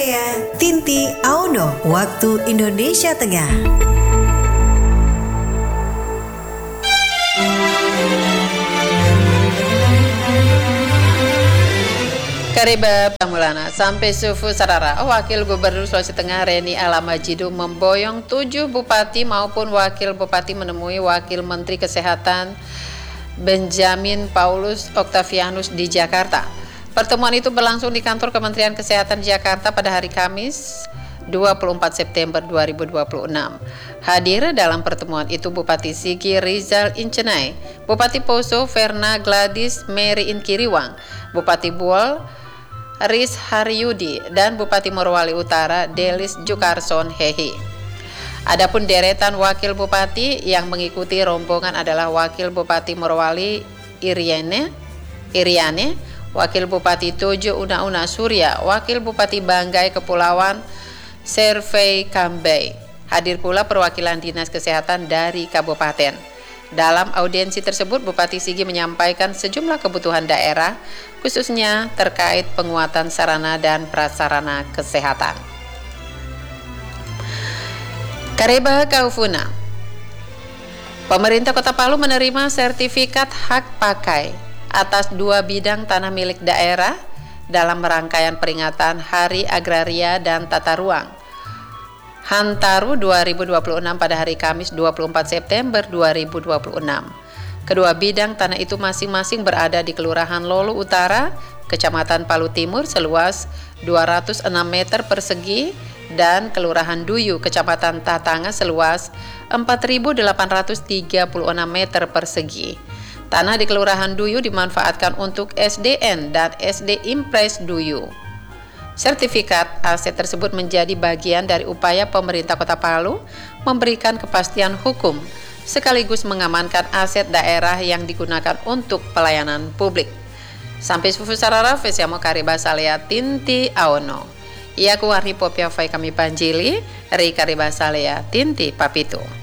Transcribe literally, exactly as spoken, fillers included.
Salea Tinti Auno, waktu Indonesia Tengah. Kariba Pamulana sampai sufu sarara. Wakil Gubernur Sulawesi Tengah Reni Alamajidu memboyong tujuh bupati maupun wakil bupati menemui Wakil Menteri Kesehatan Benjamin Paulus Octavianus di Jakarta. Pertemuan itu berlangsung di kantor Kementerian Kesehatan Jakarta pada hari Kamis dua puluh empat September dua ribu dua puluh enam. Hadir dalam pertemuan itu Bupati Sigi Rizal Incenai, Bupati Poso Verna Gladys Mary Inkiriwang, Bupati Buol Riz Haryudi, dan Bupati Morowali Utara Delis Jukarson Hehi. Adapun deretan wakil bupati yang mengikuti rombongan adalah Wakil Bupati Morowali Iriane, Iriane, Wakil Bupati Tojo Una Una Surya, Wakil Bupati Banggai Kepulauan Servei Kambei. Hadir pula perwakilan Dinas Kesehatan dari kabupaten. Dalam audiensi tersebut, Bupati Sigi menyampaikan sejumlah kebutuhan daerah, khususnya terkait penguatan sarana dan prasarana kesehatan. Kareba Kaufuna. Pemerintah Kota Palu menerima sertifikat hak pakai atas dua bidang tanah milik daerah dalam rangkaian peringatan Hari Agraria dan Tata Ruang Hantaru dua ribu dua puluh enam pada hari Kamis dua puluh empat September dua ribu dua puluh enam. Kedua bidang tanah itu masing-masing berada di Kelurahan Lolo Utara, Kecamatan Palu Timur seluas dua ratus enam meter persegi, dan Kelurahan Duyu, Kecamatan Tatanga seluas empat ribu delapan ratus tiga puluh enam meter persegi. Tanah di Kelurahan Duyu dimanfaatkan untuk S D N dan S D Impres Duyu. Sertifikat aset tersebut menjadi bagian dari upaya pemerintah Kota Palu memberikan kepastian hukum sekaligus mengamankan aset daerah yang digunakan untuk pelayanan publik. Sampai sufu sarara Fesiamo Kariba Salea Tinti Aono. Ia kuwarhi popia fai kami panjili Ri Kariba Salea Tinti Papito.